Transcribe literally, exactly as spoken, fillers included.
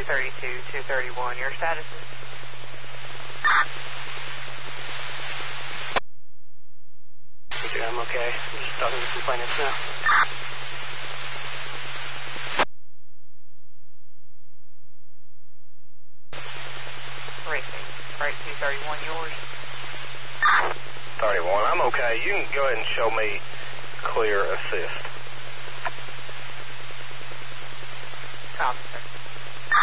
thirty-two, two thirty-one. Your status is? I'm okay. I'm just talking to complainants now. Racing. Right, two thirty-one, yours? thirty-one, I'm okay. You can go ahead and show me clear assist.